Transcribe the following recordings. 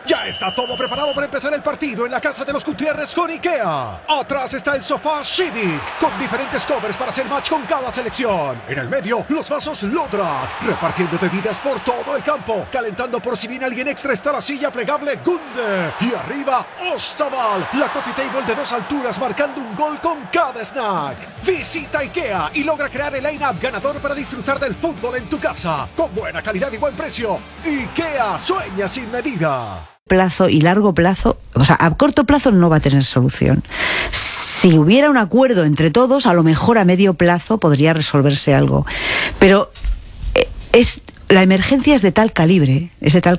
Ya está todo preparado para empezar el partido en la casa de los Gutiérrez con IKEA. Atrás está el sofá Civic, con diferentes covers para hacer match con cada selección. En el medio, los vasos Lodrat, repartiendo bebidas por todo el campo. Calentando por si viene alguien extra está la silla plegable Gunde. Y arriba, Ostaval, la coffee table de 2 alturas marcando un gol con cada snack. Visita IKEA y logra crear el line-up ganador para disfrutar del fútbol en tu casa. Con buena calidad y buen precio. IKEA sueña sin medida. Plazo y largo plazo, o sea, a corto plazo no va a tener solución. Si hubiera un acuerdo entre todos, a lo mejor a medio plazo podría resolverse algo. Pero la emergencia es de tal calibre,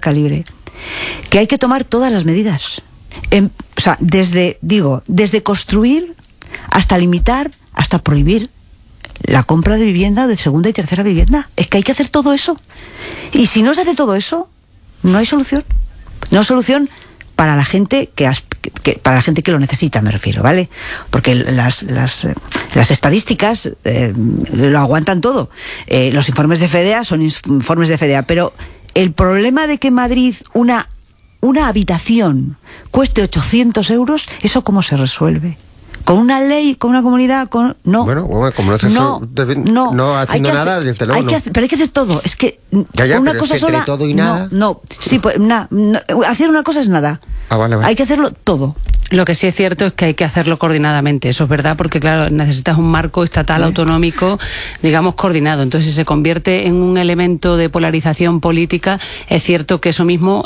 que hay que tomar todas las medidas. O sea, desde construir hasta limitar, hasta prohibir la compra de vivienda, de segunda y tercera vivienda. Es que hay que hacer todo eso. Y si no se hace todo eso, no hay solución. No hay solución para la gente para la gente que lo necesita, me refiero, ¿vale? Porque las estadísticas lo aguantan todo. Los informes de FEDEA son informes de FEDEA, pero el problema de que en Madrid una habitación cueste 800 euros, ¿eso cómo se resuelve? ¿Con una ley, con una comunidad? No. Bueno, como no haciendo nada, desde luego pero hay que hacer todo. Es que una cosa sola... todo y nada. No. Sí, pues hacer una cosa es nada. Vale. Hay que hacerlo todo. Lo que sí es cierto es que hay que hacerlo coordinadamente, eso es verdad, porque claro, necesitas un marco estatal autonómico, digamos, coordinado. Entonces, si se convierte en un elemento de polarización política, es cierto que eso mismo,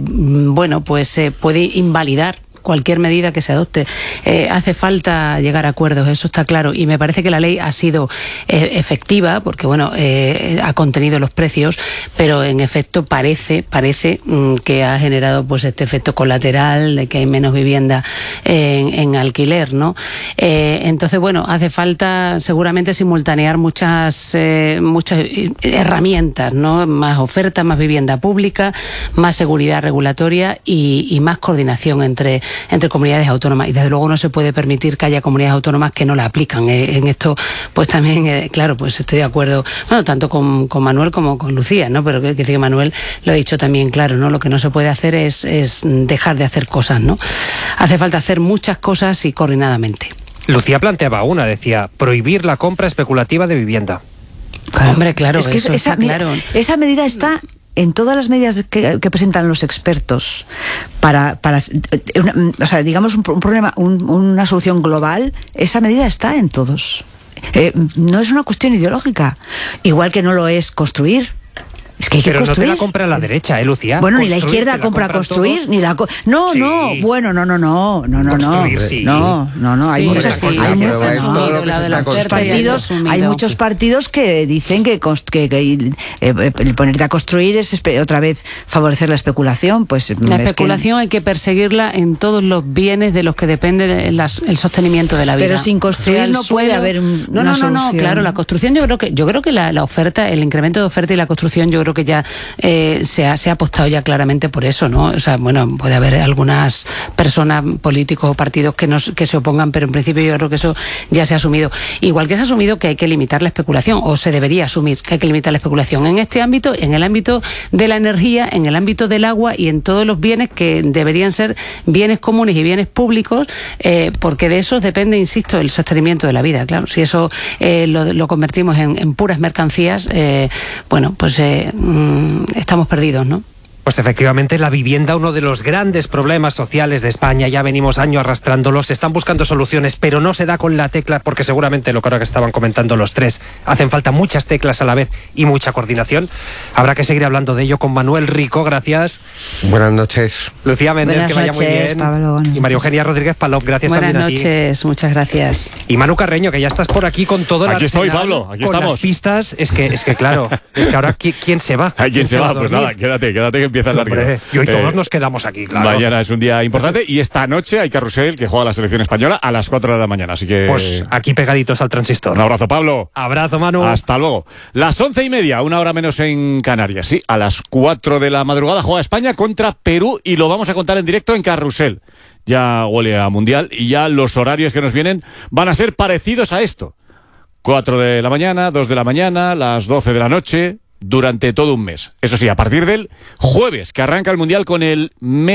puede invalidar cualquier medida que se adopte. Hace falta llegar a acuerdos, eso está claro, y me parece que la ley ha sido efectiva, porque ha contenido los precios, pero en efecto parece que ha generado pues este efecto colateral de que hay menos vivienda en alquiler, ¿no? Entonces, hace falta seguramente simultanear muchas herramientas, ¿no? Más oferta, más vivienda pública, más seguridad regulatoria y más coordinación entre comunidades autónomas, y desde luego no se puede permitir que haya comunidades autónomas que no la aplican. En esto pues también, claro, pues estoy de acuerdo, tanto con Manuel como con Lucía, ¿no? Pero que Manuel lo ha dicho también claro, ¿no? Lo que no se puede hacer es dejar de hacer cosas, ¿no? Hace falta hacer muchas cosas y coordinadamente. Lucía planteaba decía, prohibir la compra especulativa de vivienda. Claro. Hombre, claro, es que eso está claro. Esa medida está en todas las medidas que presentan los expertos digamos un problema, una solución global. Esa medida está en todos. No es una cuestión ideológica, igual que no lo es construir. Es que hay que construir. Pero no te la compra la derecha, Lucía. Bueno, ni la izquierda compra construir, todos. Ni la... No, sí. No. Construir, sí. No. Hay muchos partidos que dicen que el ponerte a construir es otra vez favorecer la especulación. Pues la especulación hay que perseguirla en todos los bienes de los que depende el sostenimiento de la vida. Pero sin construir no puede haber una solución. No, claro, la construcción yo creo que la oferta, el incremento de oferta y la construcción, yo creo que ya se ha apostado ya claramente por eso, ¿no? O sea, puede haber algunas personas, políticos o partidos que se opongan, pero en principio yo creo que eso ya se ha asumido. Igual que se ha asumido que hay que limitar la especulación, o se debería asumir que hay que limitar la especulación en este ámbito, en el ámbito de la energía, en el ámbito del agua y en todos los bienes que deberían ser bienes comunes y bienes públicos, porque de eso depende, insisto, el sostenimiento de la vida. Claro, si eso lo convertimos en puras mercancías, estamos perdidos, ¿no? Pues efectivamente la vivienda, uno de los grandes problemas sociales de España, ya venimos años arrastrándolo, se están buscando soluciones, pero no se da con la tecla, porque seguramente lo que ahora que estaban comentando los tres, hacen falta muchas teclas a la vez y mucha coordinación. Habrá que seguir hablando de ello con Manuel Rico, gracias. Buenas noches. Lucía Méndez, que vaya muy bien. Pablo, y María Eugenia Rodríguez Palop, gracias también a ti. Buenas noches, muchas gracias. Y Manu Carreño, que ya estás por aquí con todo el Aquí arsenal, estoy, Pablo, aquí con estamos. Las pistas, es que claro, es que ahora ¿quién se va? ¿Quién se va? Pues nada, quédate que empieza el largo. Y hoy todos nos quedamos aquí, claro. Mañana es un día importante y esta noche hay carrusel que juega la selección española a las 4 de la mañana, así que... Pues aquí pegaditos al transistor. Un abrazo, Pablo. Abrazo, Manu. Hasta luego. Las 11:30, una hora menos en Canarias. Sí, a las 4 de la madrugada juega España contra Perú y lo vamos a contar en directo en carrusel. Ya huele a mundial y ya los horarios que nos vienen van a ser parecidos a esto. 4 de la mañana, 2 de la mañana, las 12 de la noche... durante todo un mes. Eso sí, a partir del jueves, que arranca el Mundial con el